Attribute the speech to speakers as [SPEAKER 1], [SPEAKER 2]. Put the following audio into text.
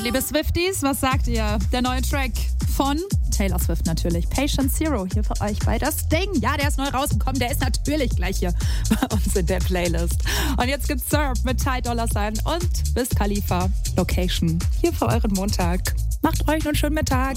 [SPEAKER 1] liebe Swifties, was sagt ihr? Der neue Track von Taylor Swift natürlich. Patient Zero hier für euch bei das Ding. Ja, der ist neu rausgekommen. Der ist natürlich gleich hier bei uns in der Playlist. Und jetzt gibt's Surf mit Ty Dolla $ign und Wiz Khalifa Location hier für euren Montag. Macht euch einen schönen Mittag.